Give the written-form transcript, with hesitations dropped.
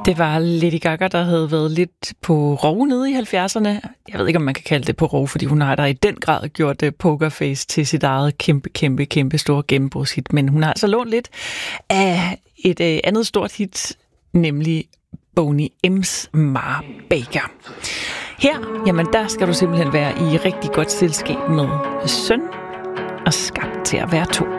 Det var Lady Gaga, der havde været lidt på rov nede i 70'erne. Jeg ved ikke, om man kan kalde det på rov, fordi hun har der i den grad gjort Pokerface til sit eget kæmpe store gennembrudshit. Men hun har altså lånt lidt af et andet stort hit, nemlig Boney M's Ma Baker. Her, jamen der skal du simpelthen være i rigtig godt selskab med søn og skabt til at være to.